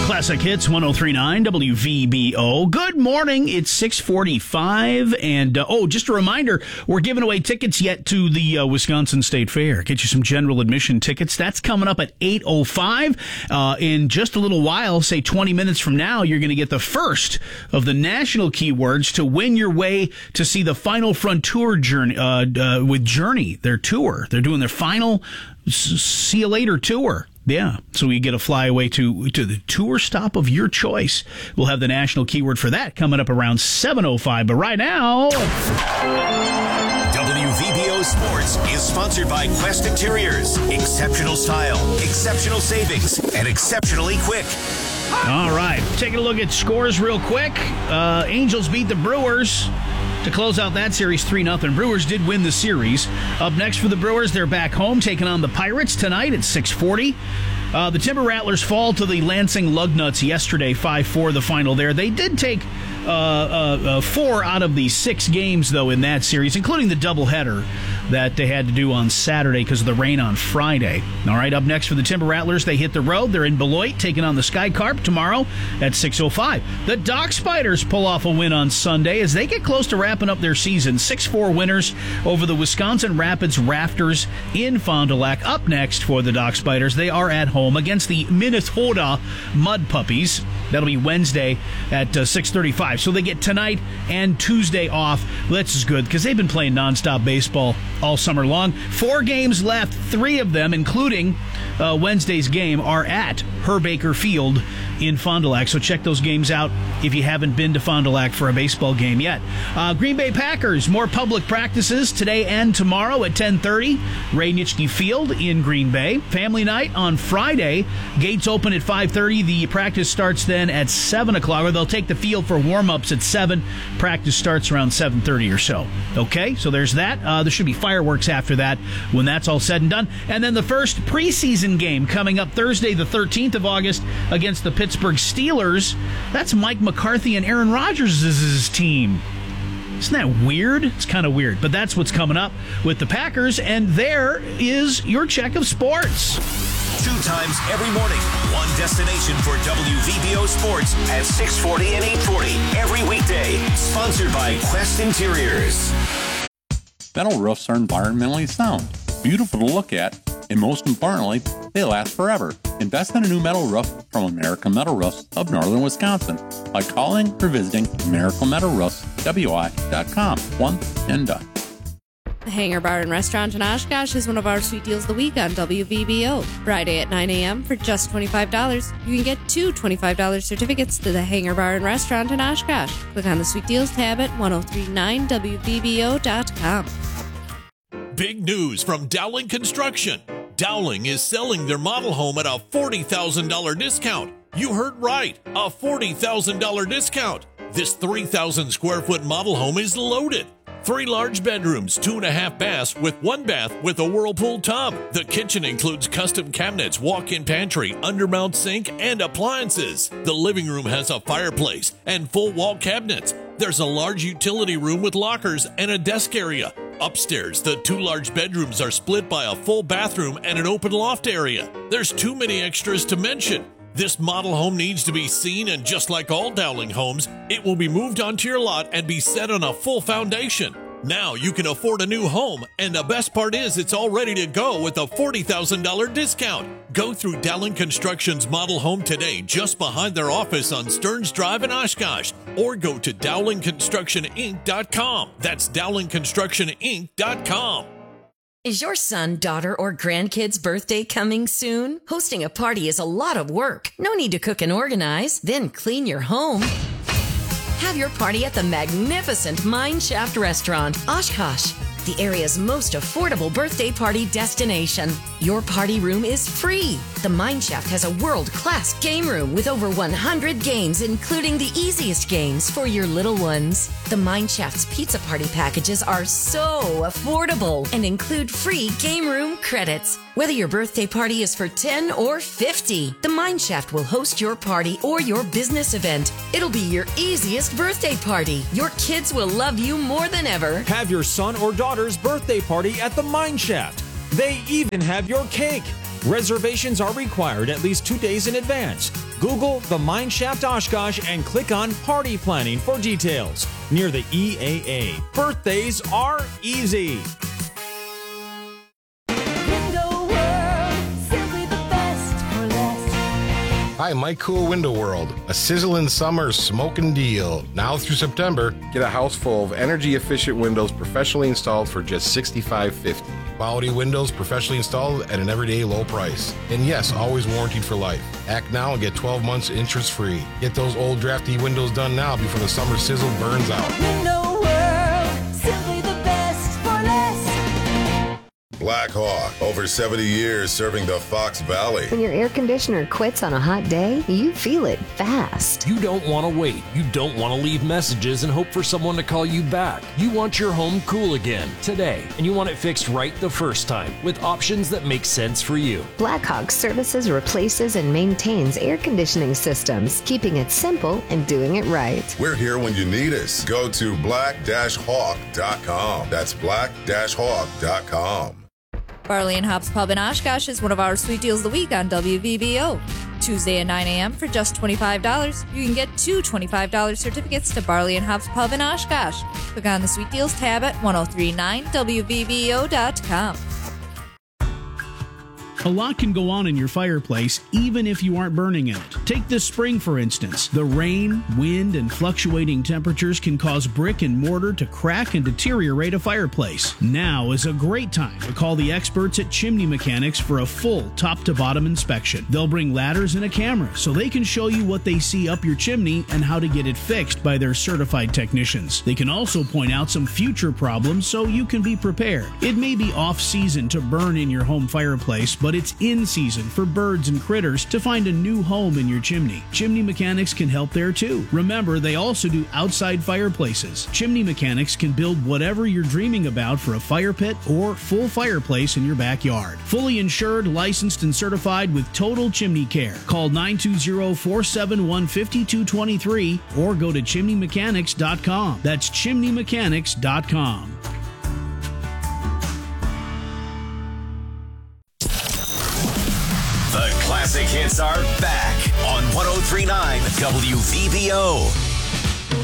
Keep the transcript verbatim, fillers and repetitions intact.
Classic Hits one oh three point nine W V B O. Good morning. It's six forty-five. And, uh, oh, just a reminder, we're giving away tickets yet to the uh, Wisconsin State Fair. Get you some general admission tickets. That's coming up at eight oh five. Uh, in just a little while, say twenty minutes from now, you're going to get the first of the national keywords to win your way to see the Final Frontier journey, uh, uh, with Journey, their tour. They're doing their final See You Later tour. Yeah, so we get a flyaway to to the tour stop of your choice. We'll have the national keyword for that coming up around seven oh five. But right now, W V B O Sports is sponsored by Quest Interiors. Exceptional style, exceptional savings, and exceptionally quick. All right, taking a look at scores real quick. Uh, Angels beat the Brewers to close out that series three nothing. Brewers did win the series. Up next for the Brewers, they're back home taking on the Pirates tonight at six forty. Uh, the Timber Rattlers fall to the Lansing Lugnuts yesterday, five four the final there. They did take uh, uh, uh, four out of the six games, though, in that series, including the doubleheader that they had to do on Saturday because of the rain on Friday. All right, up next for the Timber Rattlers, they hit the road. They're in Beloit taking on the Sky Carp tomorrow at six oh five. The Dock Spiders pull off a win on Sunday as they get close to wrapping up their season. six four winners over the Wisconsin Rapids Rafters in Fond du Lac. Up next for the Dock Spiders, they are at home against the Minnesota Mud Puppies. That'll be Wednesday at uh, six thirty-five. So they get tonight and Tuesday off. Well, that's good because they've been playing nonstop baseball all summer long. Four games left. Three of them, including uh, Wednesday's game, are at Herbaker Field in Fond du Lac. So check those games out if you haven't been to Fond du Lac for a baseball game yet. Uh, Green Bay Packers, more public practices today and tomorrow at ten thirty. Ray Nitschke Field in Green Bay. Family night on Friday. Gates open at five thirty. The practice starts then at seven o'clock, or they'll take the field for warm-ups at seven. Practice starts around seven thirty or so. Okay, so there's that. Uh, there should be fireworks after that when that's all said and done. And then the first preseason game coming up Thursday, the thirteenth of August, against the Pittsburgh Steelers. That's Mike McCarthy and Aaron Rodgers' team. Isn't that weird? It's kind of weird. But that's what's coming up with the Packers, and there is your check of sports. Two times every morning, one destination for W V B O Sports at six forty and eight forty every weekday. Sponsored by Quest Interiors. Metal roofs are environmentally sound, beautiful to look at, and most importantly, they last forever. Invest in a new metal roof from American Metal Roofs of Northern Wisconsin by calling or visiting American Metal Roofs W I dot com. One and done. The Hangar Bar and Restaurant in Oshkosh is one of our sweet deals of the week on W V B O. Friday at nine a.m. for just twenty-five dollars, you can get two twenty-five dollars certificates to the Hangar Bar and Restaurant in Oshkosh. Click on the Sweet Deals tab at ten thirty-nine W V B O dot com. Big news from Dowling Construction. Dowling is selling their model home at a forty thousand dollars discount. You heard right, a forty thousand dollars discount. This three thousand square foot model home is loaded. Three large bedrooms, two and a half baths with one bath with a Whirlpool tub. The kitchen includes custom cabinets, walk-in pantry, undermount sink, and appliances. The living room has a fireplace and full wall cabinets. There's a large utility room with lockers and a desk area. Upstairs, the two large bedrooms are split by a full bathroom and an open loft area. There's too many extras to mention. This model home needs to be seen, and just like all Dowling homes, it will be moved onto your lot and be set on a full foundation. Now you can afford a new home, and the best part is it's all ready to go with a forty thousand dollars discount. Go through Dowling Construction's model home today just behind their office on Stearns Drive in Oshkosh, or go to Dowling Construction Inc dot com. That's Dowling Construction Inc dot com. Is your son, daughter, or grandkid's birthday coming soon? Hosting a party is a lot of work. No need to cook and organize, then clean your home. Have your party at the magnificent Mine Shaft Restaurant, Oshkosh, the area's most affordable birthday party destination. Your party room is free. The Mine Shaft has a world-class game room with over one hundred games, including the easiest games for your little ones. The Mine Shaft's pizza party packages are so affordable and include free game room credits. Whether your birthday party is for ten or fifty, the Mine Shaft will host your party or your business event. It'll be your easiest birthday party. Your kids will love you more than ever. Have your son or daughter's birthday party at the Mine Shaft. They even have your cake. Reservations are required at least two days in advance. Google the Mineshaft Oshkosh and click on Party Planning for details. Near the E A A. Birthdays are easy. Hi, Mike Cool Window World. A sizzling summer smoking deal. Now through September, get a house full of energy-efficient windows professionally installed for just sixty-five fifty. Quality windows professionally installed at an everyday low price. And yes, always warranted for life. Act now and get twelve months interest-free. Get those old drafty windows done now before the summer sizzle burns out. Window World, simply the best for less. Black Hawk, over seventy years serving the Fox Valley. When your air conditioner quits on a hot day, you feel it fast. You don't want to wait. You don't want to leave messages and hope for someone to call you back. You want your home cool again today, and you want it fixed right the first time with options that make sense for you. Blackhawk services, replaces, and maintains air conditioning systems, keeping it simple and doing it right. We're here when you need us. Go to black hawk dot com. That's black hawk dot com. Barley and Hops Pub in Oshkosh is one of our sweet deals of the week on W V B O. Tuesday at nine a.m. for just twenty-five dollars, you can get two twenty-five dollars certificates to Barley and Hops Pub in Oshkosh. Click on the Sweet Deals tab at ten thirty-nine W V B O dot com. A lot can go on in your fireplace, even if you aren't burning in it. Take this spring, for instance. The rain, wind, and fluctuating temperatures can cause brick and mortar to crack and deteriorate a fireplace. Now is a great time to call the experts at Chimney Mechanics for a full top-to-bottom inspection. They'll bring ladders and a camera so they can show you what they see up your chimney and how to get it fixed by their certified technicians. They can also point out some future problems so you can be prepared. It may be off-season to burn in your home fireplace, but it's in season for birds and critters to find a new home in your chimney. Chimney Mechanics can help there too. Remember, they also do outside fireplaces. Chimney Mechanics can build whatever you're dreaming about for a fire pit or full fireplace in your backyard. Fully insured, licensed, and certified with total chimney care. Call nine two zero, four seven one, five two two three or go to chimney mechanics dot com. That's chimney mechanics dot com. The classic hits are back on ten thirty-nine W V B O.